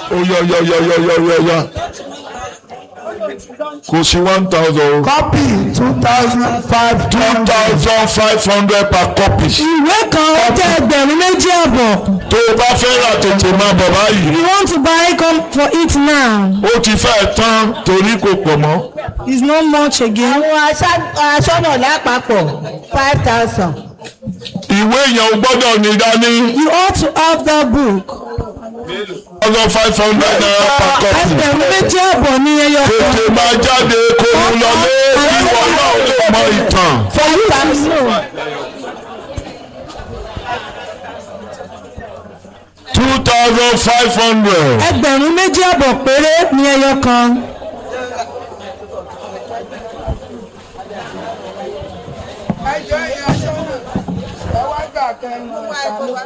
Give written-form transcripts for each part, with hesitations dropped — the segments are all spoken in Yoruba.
Oya. Kò sí 1,000. Copy 2,500 per copy. Ìwé kan ó jẹ́ 2,250. Tó o bá fẹ́ rà tètè máa bọ̀ báyìí. You want to buy, come for it now. Ó ti fẹ́ tán torí kò pọ̀ mọ́. It's not much again. Àwọn aṣọ́nà lápapọ̀ 5,000. Ìwé yẹn o gbọ́dọ̀ ní dání. You ought to have that book. 2,500 naira per copy. 2,250 ní ẹyọ kan. Tètè máa jáde kó o lọlé ìwọ náà lè mọ ìtàn. For you to know. 2,500. 2,250 péré ní ẹyọ kan. ẹjọ́ ìyá sọ́nà ẹ wá gbà kẹ́nu ọ̀sán.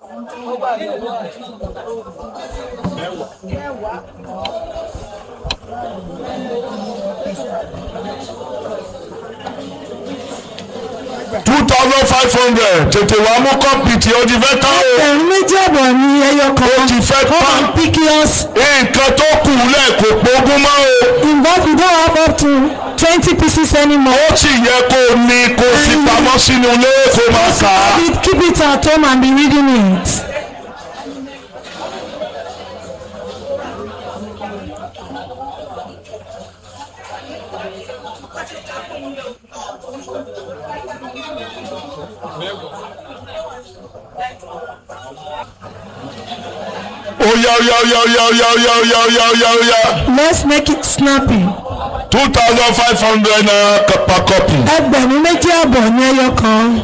2,500 tètè wàá mú kọ́pì tí ó ti fẹ́ tán o. 2,250 ní ẹyọ kan. Ó ti fẹ́ tán. Pick yours. Nǹkan tó kù lẹ̀ kò gbógun mọ́ o. Involve, you don't have up to 20 pieces anymore. Ó sì yẹ kó o ní kó o fi pamọ́ sínú ilé kó máa kà á. Keep it at home and be reading it. Oya. Let's make it snappy. 2,500 naira per copy. 2,250 ní ẹyọ kan.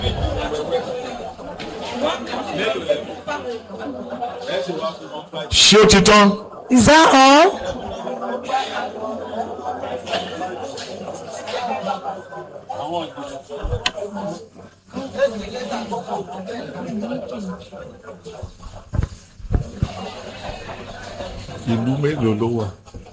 Ṣé ó ti tán? Is that all? Ìlú mélòó ló wà?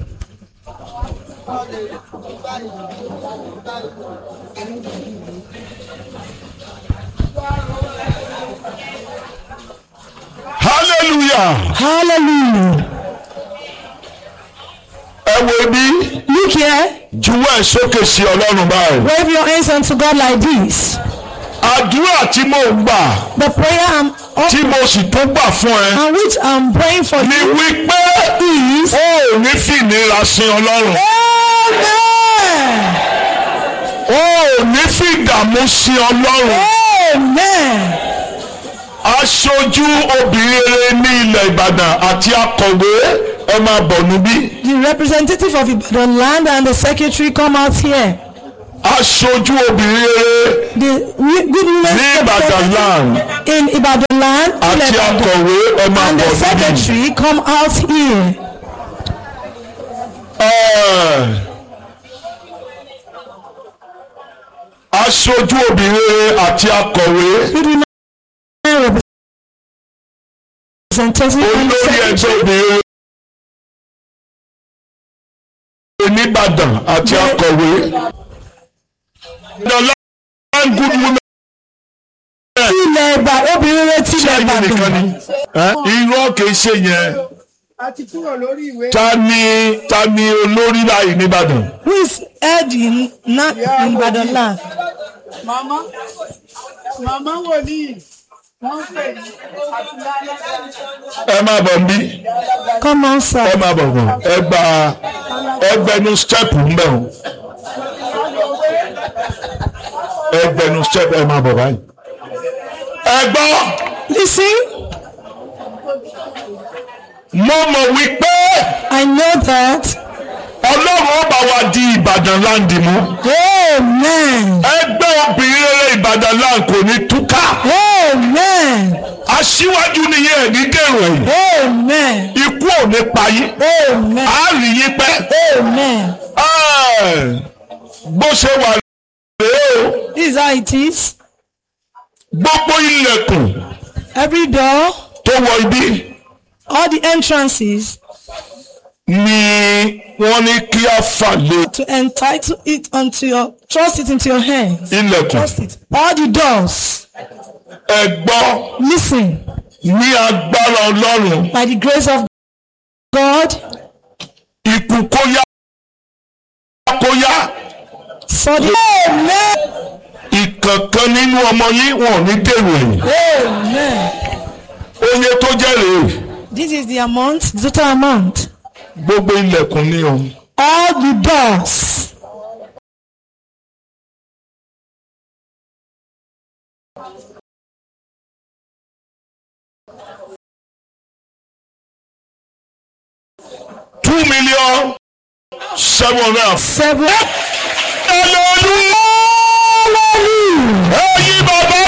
Hallelujah. Ẹ wo ibi. Look here. Juwọ́ ẹ̀ sókè sí Ọlọ́run báyìí. Wave your hands unto God like this. Àdúrà tí mo gbà. The prayer I'm tí mo sì tún gbà fún ẹ. and which I'm praying for ni you wípé is. ó ní fìnira sin Ọlọ́run. Amen. ó ní fìdààmú sin Ọlọ́run. Amen. Aṣojú obìnrin rere ní ilẹ̀ Ìbàdàn àti akọ̀wé ẹ máa bọ̀ níbí. The representative of Ibadan land and the secretary come out here. Aṣojú obìnrin rere The good news ní Ìbàdàn land in Ibadan land àti akọ̀wé ẹ máa and bọ̀ the níbí. secretary come out here. Aṣojú obìnrin rere àti akọ̀wé. Olórí ẹgbẹ́ obìnrin Ìbàdàn àti akọ̀wé. The land good women. Tilẹ̀ ìbà obìnrin rẹ̀ tilẹ̀ Ìbàdàn. Irọ́ kìí ṣe yẹn. a ti kúrò lórí ìwé. Ta ni olórí láyé nìbàdàn? Who is head in Ibadan land? Mama wòlíì wọ́n pè ní Ẹ máa bọ̀ nbí. Come on, sir. Ẹ máa bọ̀ bọ̀. Ẹgbẹ́nu step ń bẹ̀ wọ́n. Ẹgbẹ́nu step ẹ máa bọ̀ báyìí. Ẹ gbọ́. Listen. Mo mọ̀ wípé I know that. Ọlọ́run ó bá wa di Ìbàdàn láǹdì mú. Amen. Ẹgbẹ́ obìnrin rere Ìbàdàn láǹ kò ní túká. Amen. Aṣíwájú nìyẹn ní dèrò ẹ̀yìn. Amen. Ikú ò ní pa yín. Amen. A rí yín pẹ́. Amen. Bó ṣe wà rèé o. This is how it is. Gbogbo ilẹ̀kùn Every door, tó wọ ibi all the entrances ni wọ́n ní kí a fà lé. to entitle it onto your, trust it into your hands. Ilẹ̀kùn. Trust it. All the doors. Ẹ gbọ́ Listen. ní agbára Ọlọ́run. By the grace of God. Ikú kóyá. For the Amen. Ìkankan nínú ọmọ yín wọn ò ní dèrò ẹ̀yìn. Amen. Oye tó jẹ́ rèé. This is the amount, the total amount. Gbogbo ilẹ̀kùn ni o. All the doors. $2,700,000. Hallelujah. Ẹ̀yin bàbá